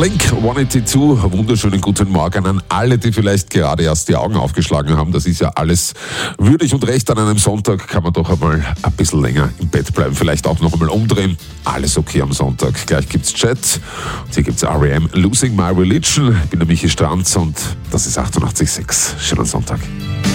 Blink 182, wunderschönen guten Morgen an alle, die vielleicht gerade erst die Augen aufgeschlagen haben. Das ist ja alles würdig und recht. An einem Sonntag kann man doch einmal ein bisschen länger im Bett bleiben, vielleicht auch noch einmal umdrehen. Alles okay am Sonntag. Gleich gibt's Chat und hier gibt's R.E.M. Losing My Religion. Ich bin der Michi Stranz und das ist 88,6. Schönen Sonntag.